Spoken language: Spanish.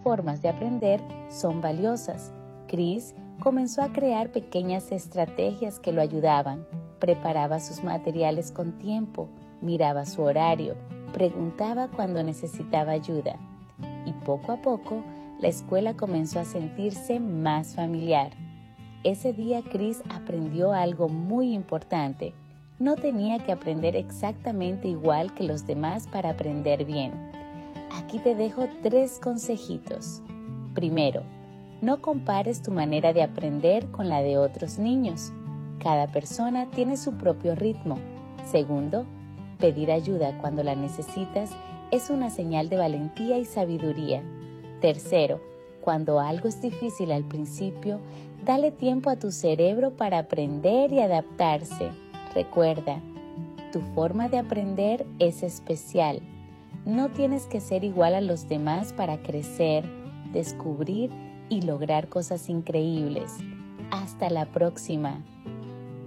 formas de aprender son valiosas. Chris comenzó a crear pequeñas estrategias que lo ayudaban. Preparaba sus materiales con tiempo, miraba su horario, preguntaba cuando necesitaba ayuda. Y poco a poco, la escuela comenzó a sentirse más familiar. Ese día Chris aprendió algo muy importante. No tenía que aprender exactamente igual que los demás para aprender bien. Aquí te dejo 3 consejitos. Primero, no compares tu manera de aprender con la de otros niños. Cada persona tiene su propio ritmo. Segundo, pedir ayuda cuando la necesitas es una señal de valentía y sabiduría. Tercero, cuando algo es difícil al principio, dale tiempo a tu cerebro para aprender y adaptarse. Recuerda, tu forma de aprender es especial. No tienes que ser igual a los demás para crecer, descubrir y lograr cosas increíbles. Hasta la próxima.